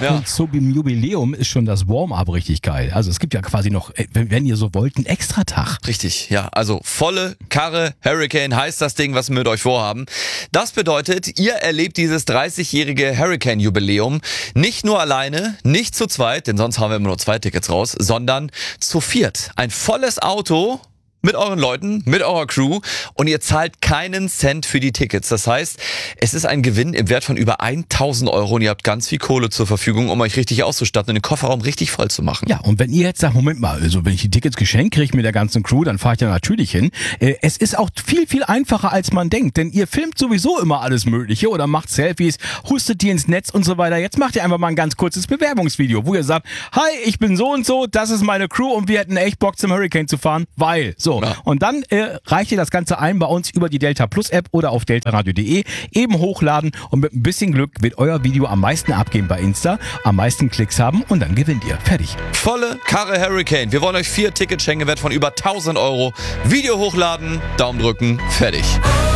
Ja. Und zum Jubiläum ist schon das Warm-up richtig geil. Also es gibt ja quasi noch, wenn ihr so wollt, einen Extratag. Richtig, ja. Also volle Karre Hurricane heißt das Ding, was wir mit euch vorhaben. Das bedeutet, ihr erlebt dieses 30-jährige Hurricane-Jubiläum nicht nur alleine, nicht zu zweit, denn sonst haben wir immer nur 2 Tickets raus, sondern zu 4. Ein volles Auto mit euren Leuten, mit eurer Crew und ihr zahlt keinen Cent für die Tickets. Das heißt, es ist ein Gewinn im Wert von über 1.000 Euro und ihr habt ganz viel Kohle zur Verfügung, um euch richtig auszustatten und den Kofferraum richtig voll zu machen. Ja, und wenn ihr jetzt sagt, Moment mal, also wenn ich die Tickets geschenkt kriege mit der ganzen Crew, dann fahre ich da natürlich hin. Es ist auch viel, viel einfacher, als man denkt, denn ihr filmt sowieso immer alles Mögliche oder macht Selfies, hustet die ins Netz und so weiter. Jetzt macht ihr einfach mal ein ganz kurzes Bewerbungsvideo, wo ihr sagt, hi, ich bin so und so, das ist meine Crew und wir hätten echt Bock zum Hurricane zu fahren, weil, so. Ja. Und dann reicht ihr das Ganze ein bei uns über die Delta Plus App oder auf deltaradio.de, eben hochladen und mit ein bisschen Glück wird euer Video am meisten abgehen bei Insta, am meisten Klicks haben und dann gewinnt ihr. Fertig. Volle Karre Hurricane. Wir wollen euch 4 Tickets schenken, Wert von über 1.000 Euro. Video hochladen, Daumen drücken, fertig.